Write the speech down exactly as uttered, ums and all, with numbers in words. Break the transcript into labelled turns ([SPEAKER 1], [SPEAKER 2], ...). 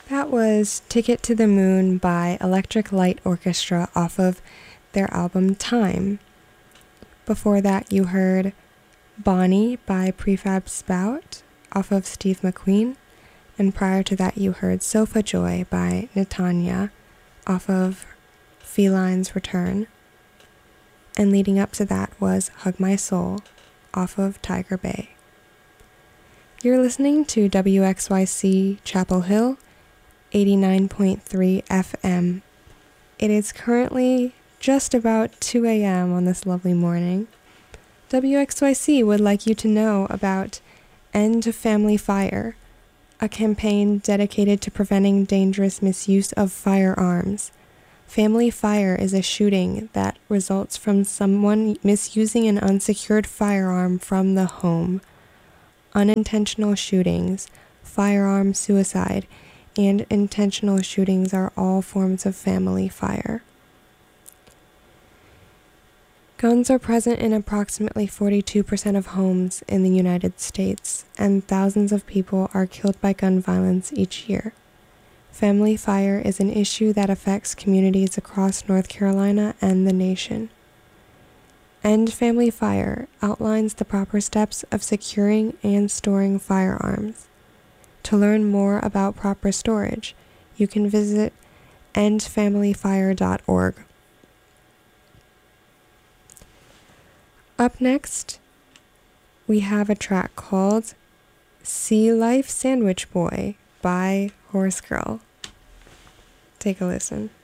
[SPEAKER 1] That was Ticket to the Moon by Electric Light Orchestra off of their album Time. Before that, you heard Bonnie by Prefab Spout off of Steve McQueen. And prior to that, you heard Sofa Joy by Netanya off of Feline's Return. And leading up to that was Hug My Soul off of Tiger Bay. You're listening to W X Y C Chapel Hill, eighty-nine point three F M. It is currently just about two a.m. on this lovely morning. W X Y C would like you to know about End Family Fire, a campaign dedicated to preventing dangerous misuse of firearms. Family fire is a shooting that results from someone misusing an unsecured firearm from the home. Unintentional shootings, firearm suicide, and intentional shootings are all forms of family fire. Guns are present in approximately forty-two percent of homes in the United States, and thousands of people are killed by gun violence each year. Family fire is an issue that affects communities across North Carolina and the nation. End Family Fire outlines the proper steps of securing and storing firearms. To learn more about proper storage, you can visit end family fire dot org. Up next, we have a track called Sea Life Sandwich Boy by Horse Girl. Take a listen.